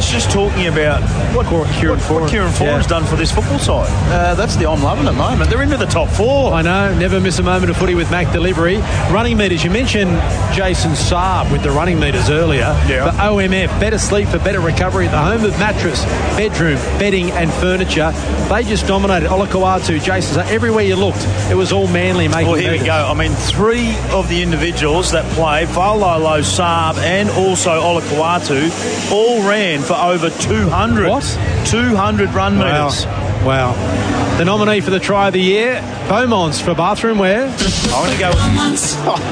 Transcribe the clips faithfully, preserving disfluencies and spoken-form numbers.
was just talking about what Kieran Foran, what Kieran Foran's yeah. done for this football side. Uh, that's the I'm loving at the moment. They're into the top four. I know. Never miss a moment of footy with Mac Delivery. Running meters. You mentioned Jason Saab with the running meters earlier. Yeah. For O M F, better sleep for better recovery at the home of mattress, bedroom, bedding and furniture. They just dominated. Olakau'atu, Jason Saab. Everywhere you looked, it was all Manly making Well, here meters. we go. I mean, three of the individuals that played, Faulolo, Saab and also Olakau'atu, all ran for over two hundred. What? two hundred run Wow. metres. Wow. The nominee for the try of the year, Beaumont's for bathroom wear. I'm going to go with... Oh,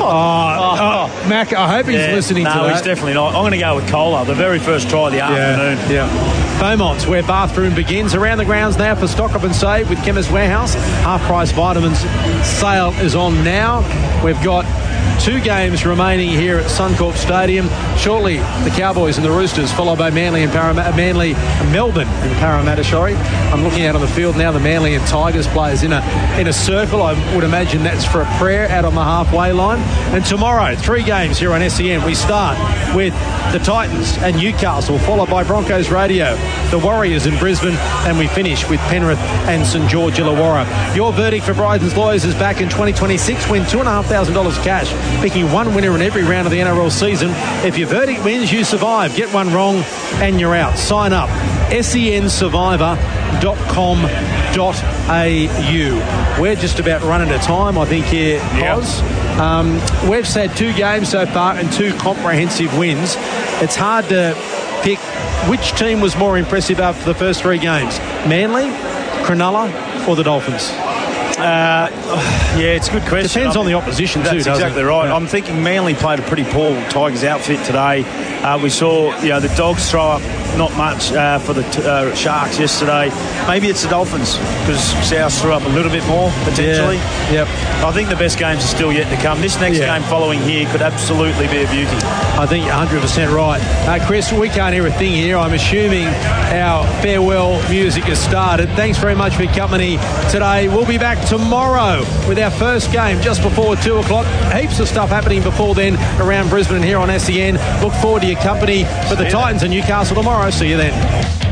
oh, Mac, I hope he's Yeah, listening no, to that. he's definitely not. I'm going to go with Kohler, the very first try of the afternoon. Yeah, yeah. Beaumont's, where bathroom begins. Around the grounds now for Stock Up and Save with Chemist Warehouse. Half-price vitamins sale is on now. We've got two games remaining here at Suncorp Stadium. Shortly, the Cowboys and the Roosters, followed by Manly and Parramatta, Manly, Melbourne and Parramatta, sorry. I'm looking out on the field now, the Manly and Tigers players in a in a circle. I would imagine that's for a prayer out on the halfway line. And tomorrow, three games here on S E N. We start with the Titans and Newcastle, followed by Broncos Radio, the Warriors in Brisbane, and we finish with Penrith and St George Illawarra. Your verdict for Brydens Lawyers is back in twenty twenty-six. Win two thousand five hundred dollars cash, picking one winner in every round of the N R L season. If your verdict wins, you survive. Get one wrong and you're out. Sign up. S E N survivor dot com dot A U. We're just about running out of time, I think, here, Oz. Yep. Um, we've had two games so far and two comprehensive wins. It's hard to pick which team was more impressive after the first three games. Manly, Cronulla or the Dolphins? Uh, yeah, it's a good question. Depends I on mean, the opposition that's too, doesn't exactly it? right. Yeah. I'm thinking Manly played a pretty poor Tigers outfit today. Uh, we saw, you know, the Dogs throw up not much uh, for the t- uh, Sharks yesterday. Maybe it's the Dolphins because South threw up a little bit more potentially. Yeah. Yep. I think the best games are still yet to come. This next Yeah. game following here could absolutely be a beauty. I think you're one hundred percent right. Uh, Chris, we can't hear a thing here. I'm assuming our farewell music has started. Thanks very much for your company today. We'll be back tomorrow with our first game just before two o'clock. Heaps of stuff happening before then around Brisbane and here on S E N. Look forward to your company for the Titans and Newcastle tomorrow. See you then.